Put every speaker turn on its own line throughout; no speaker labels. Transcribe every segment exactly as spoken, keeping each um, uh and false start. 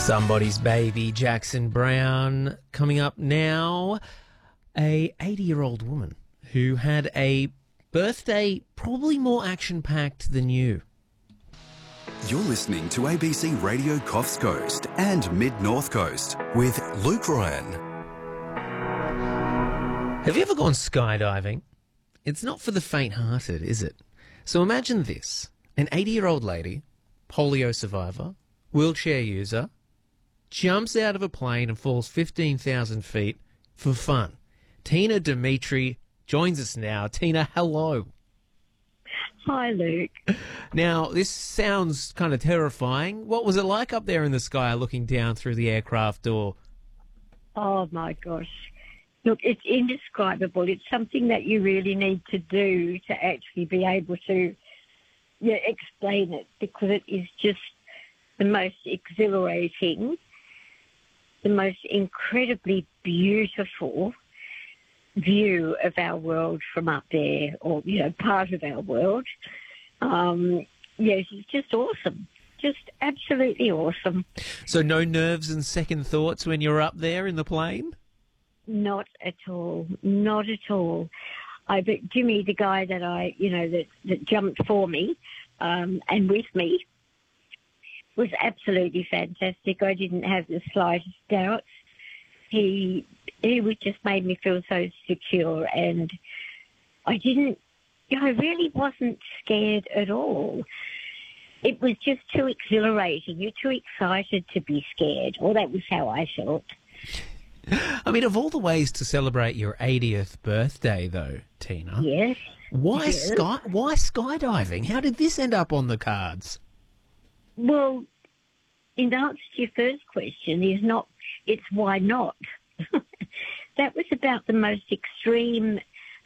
Somebody's Baby, Jackson Browne. Coming up now, a eighty-year-old woman who had a birthday probably more action-packed than you.
You're listening to A B C Radio Coffs Coast and Mid-North Coast with Luke Ryan.
Have you ever gone skydiving? It's not for the faint-hearted, is it? So imagine this. An eighty-year-old lady, polio survivor, wheelchair user, jumps out of a plane and falls fifteen thousand feet for fun. Tina Dimitri joins us now. Tina, hello.
Hi, Luke.
Now, this sounds kind of terrifying. What was it like up there in the sky looking down through the aircraft door?
Oh, my gosh. Look, it's indescribable. It's something that you really need to do to actually be able to yeah, explain it, because it is just the most exhilarating, the most incredibly beautiful view of our world from up there, or, you know, part of our world. Um, yes, it's just awesome. Just absolutely awesome.
So no nerves and second thoughts when you're up there in the plane?
Not at all. Not at all. I but Jimmy, the guy that I, you know, that, that jumped for me um, and with me, was absolutely fantastic. I didn't have the slightest doubt. He he was just made me feel so secure, and I didn't, I really wasn't scared at all. It was just too exhilarating. You're too excited to be scared. Well, that was how I felt.
I mean, of all the ways to celebrate your eightieth birthday, though, Tina,
Yes.
why
yes.
sky? Why skydiving? How did this end up on the cards?
Well, in answer to your first question, is not. It's why not. That was about the most extreme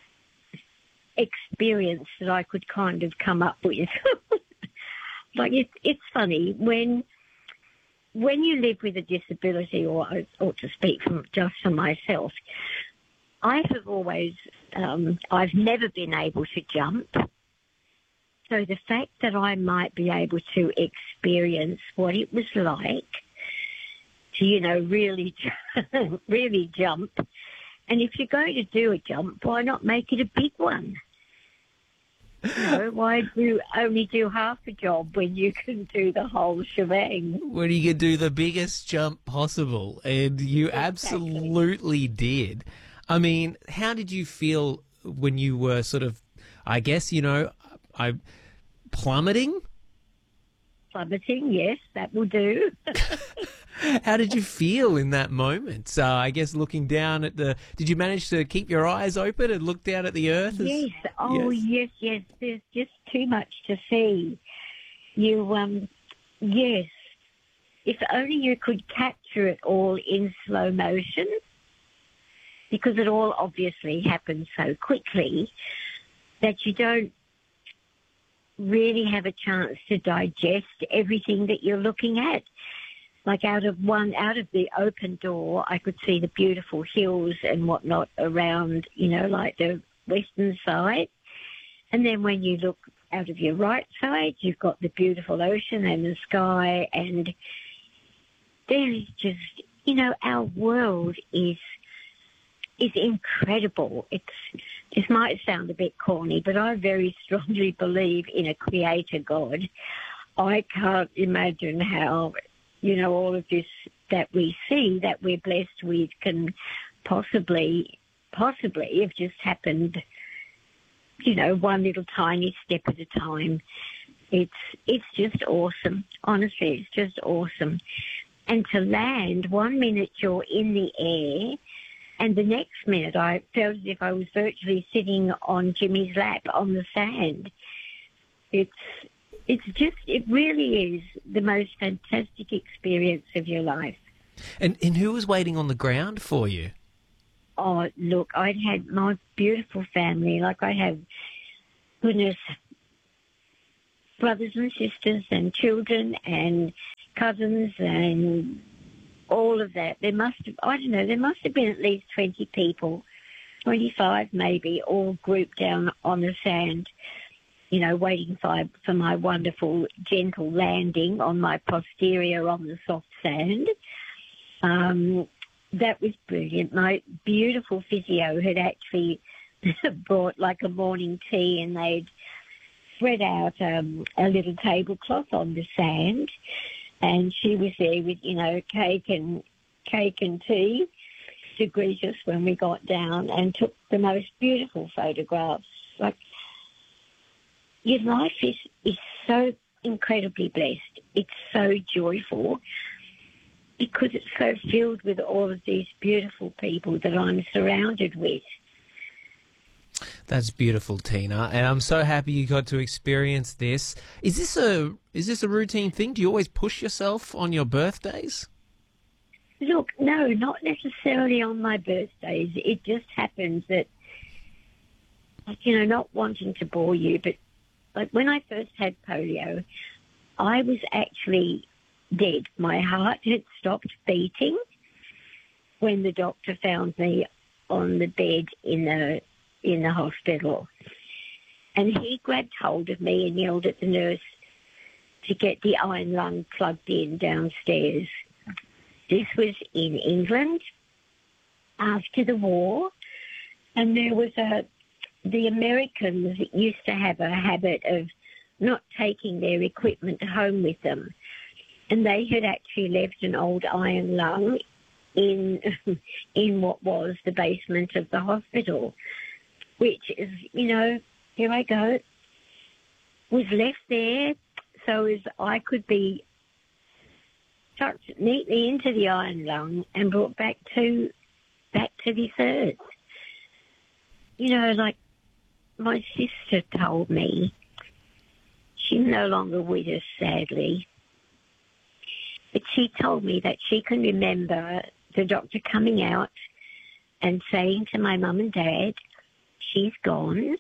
experience that I could kind of come up with. Like, it's it's funny when when you live with a disability, or or to speak from just for myself, I have always um, I've never been able to jump. So the fact that I might be able to experience what it was like to, you know, really, really jump. And if you're going to do a jump, why not make it a big one? You know, why do only do half a job when you can do the whole shebang?
When you could do the biggest jump possible, and you
Exactly.
absolutely did. I mean, how did you feel when you were sort of, I guess, you know, I plummeting?
Plummeting, yes, that will do.
How did you feel in that moment? Uh, I guess looking down at the... Did you manage to keep your eyes open and look down at the earth? As,
Yes. Oh, yes. yes, yes. There's just too much to see. You, um, yes. If only you could capture it all in slow motion, because it all obviously happens so quickly that you don't really have a chance to digest everything that you're looking at. Like out of one, out of the open door, I could see the beautiful hills and whatnot around, you know, like the western side. And then when you look out of your right side, you've got the beautiful ocean and the sky. And there is just, you know, our world is is incredible. It's this might sound a bit corny, but I very strongly believe in a creator God. I can't imagine how, you know, all of this that we see, that we're blessed with, can possibly, possibly have just happened, you know, one little tiny step at a time. It's it's just awesome. Honestly, it's just awesome. And to land, one minute you're in the air, and the next minute I felt as if I was virtually sitting on Jimmy's lap on the sand. It's It's just, it really is the most fantastic experience of your life.
And and who was waiting on the ground for you?
Oh, look, I'd had my beautiful family. Like, I have, goodness, brothers and sisters and children and cousins and all of that. There must have, I don't know, there must have been at least twenty people, twenty-five maybe, all grouped down on the sand. you know, waiting for, for my wonderful, gentle landing on my posterior on the soft sand. Um, that was brilliant. My beautiful physio had actually brought like a morning tea, and they'd spread out um, a little tablecloth on the sand, and she was there with, you know, cake and cake and tea to greet us when we got down, and took the most beautiful photographs. Like, your life is, is so incredibly blessed. It's so joyful because it's so filled with all of these beautiful people that I'm surrounded with.
That's beautiful, Tina, and I'm so happy you got to experience this. Is this a is this a routine thing? Do you always push yourself on your birthdays?
Look, no, not necessarily on my birthdays. It just happens that, like, you know, not wanting to bore you, but like when I first had polio, I was actually dead. My heart had stopped beating when the doctor found me on the bed in the in the hospital. And he grabbed hold of me and yelled at the nurse to get the iron lung plugged in downstairs. This was in England after the war, and there was a, the Americans used to have a habit of not taking their equipment home with them. And they had actually left an old iron lung in, in what was the basement of the hospital, which is, you know, here I go, was left there so as I could be tucked neatly into the iron lung and brought back to back to this earth. You know, like my sister told me, she's no longer with us, sadly, but she told me that she can remember the doctor coming out and saying to my mum and dad, she's gone,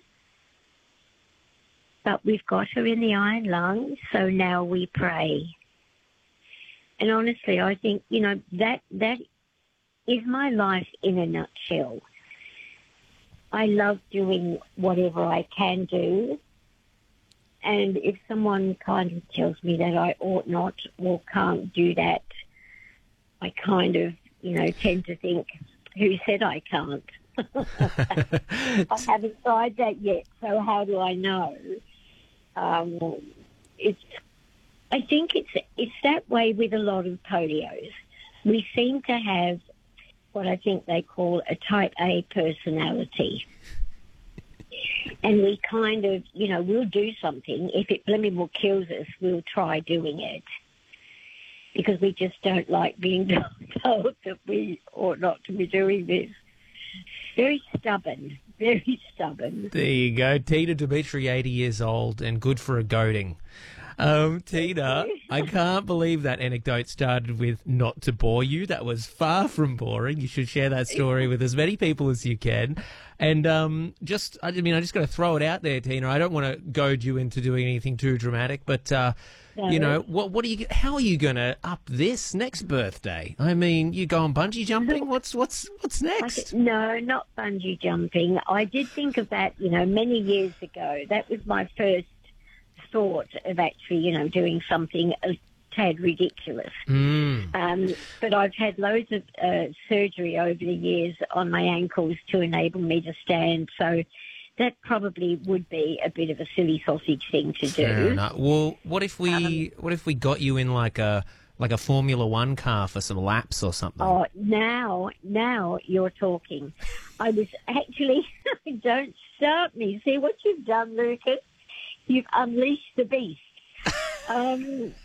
but we've got her in the iron lung, so now we pray. And honestly, I think, you know, that that is my life in a nutshell. I love doing whatever I can do. And if someone kind of tells me that I ought not or can't do that, I kind of, you know, tend to think, who said I can't? I haven't tried that yet, so how do I know? Um, it's. I think it's it's that way with a lot of polios. We seem to have what I think they call a type A personality. And we kind of, you know, we'll do something. If it blooming well kills us, we'll try doing it. Because we just don't like being told that we ought not to be doing this. Very stubborn, very stubborn.
There you go. Tina Dimitri, eighty years old and good for a goading. Um, Tina, I can't believe that anecdote started with not to bore you. That was far from boring. You should share that story with as many people as you can. And um, just, I mean, I just got to throw it out there, Tina. I don't want to goad you into doing anything too dramatic, but, uh, no. you know, what, what are you, how are you going to up this next birthday? I mean, you going bungee jumping? What's, what's, what's next?
No, not bungee jumping. I did think of that, you know, many years ago. That was my first thought of actually, you know, doing something a tad ridiculous.
Mm.
Um, but I've had loads of uh, surgery over the years on my ankles to enable me to stand, so that probably would be a bit of a silly sausage thing to
Fair
do.
enough. Well, what if we um, what if we got you in like a like a Formula One car for some laps or something?
Oh, now, now you're talking. I was actually, don't start me. See what you've done, Lucas? You've unleashed the beast. Um,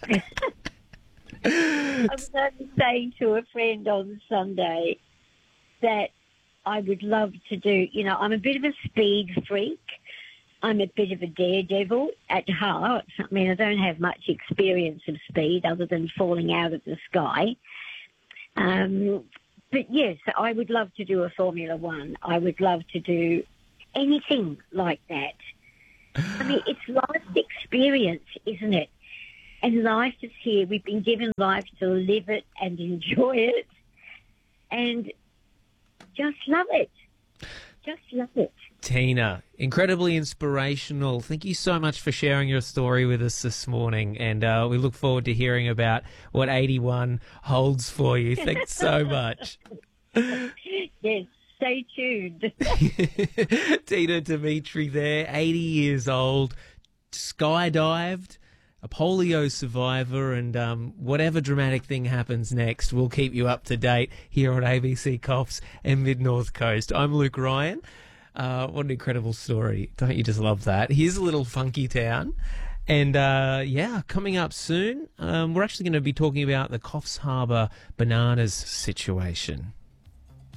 I was only saying to a friend on Sunday that I would love to do, you know, I'm a bit of a speed freak. I'm a bit of a daredevil at heart. I mean, I don't have much experience of speed other than falling out of the sky. Um, but yes, I would love to do a Formula One. I would love to do anything like that. I mean, it's life's experience, isn't it? And life is here. We've been given life to live it and enjoy it and just love it. just love it.
Tina, incredibly inspirational. Thank you so much for sharing your story with us this morning, and uh, we look forward to hearing about what eighty-one holds for you. Thanks so much.
Yes, stay tuned.
Tina Dimitri there, eighty years old, skydived, a polio survivor, and um, whatever dramatic thing happens next, we'll keep you up to date here on A B C Coffs and Mid North Coast. I'm Luke Ryan. Uh, what an incredible story. Don't you just love that? Here's a little funky town. And, uh, yeah, coming up soon, um, we're actually going to be talking about the Coffs Harbour bananas situation.